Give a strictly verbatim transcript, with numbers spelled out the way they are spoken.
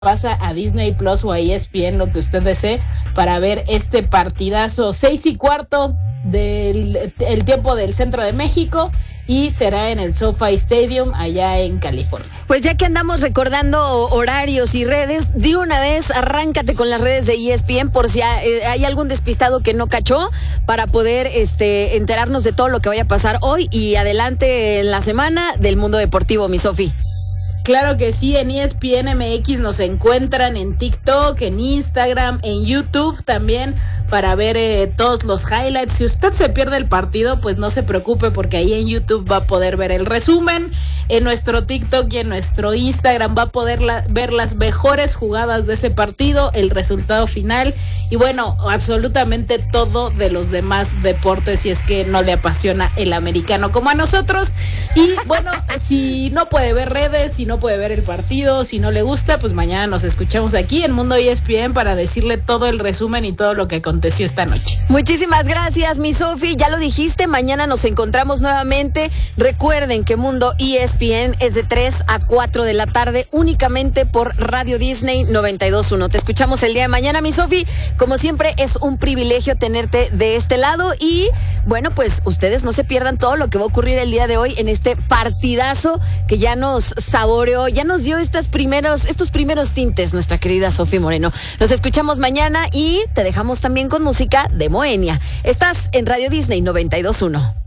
pasa a Disney Plus o a E S P N, lo que usted desee, para ver este partidazo. Seis y cuarto del el tiempo del centro de México y será en el SoFi Stadium allá en California. Pues ya que andamos recordando horarios y redes, de una vez arráncate con las redes de E S P N por si hay algún despistado que no cachó, para poder este enterarnos de todo lo que vaya a pasar hoy y adelante en la semana del mundo deportivo, mi Sofi. Claro que sí, en E S P N M X nos encuentran en TikTok, en Instagram, en YouTube también, para ver eh, todos los highlights. Si usted se pierde el partido, pues no se preocupe, porque ahí en YouTube va a poder ver el resumen. En nuestro TikTok y en nuestro Instagram va a poder la, ver las mejores jugadas de ese partido, el resultado final y bueno, absolutamente todo de los demás deportes, si es que no le apasiona el americano como a nosotros. Y bueno, si no puede ver redes, si no puede ver el partido, si no le gusta, pues mañana nos escuchamos aquí en Mundo E S P N para decirle todo el resumen y todo lo que aconteció esta noche. Muchísimas gracias, mi Sofi, ya lo dijiste, mañana nos encontramos nuevamente. Recuerden que Mundo E S P N es de tres a cuatro de la tarde, únicamente por Radio Disney noventa y dos punto uno. Te escuchamos el día de mañana, mi Sofi. Como siempre, es un privilegio tenerte de este lado y bueno, pues ustedes no se pierdan todo lo que va a ocurrir el día de hoy en este partidazo que ya nos saboreó, ya nos dio estos primeros, estos primeros tintes nuestra querida Sofi Moreno. Nos escuchamos mañana y te dejamos también con música de Moenia. Estás en Radio Disney noventa y dos punto uno.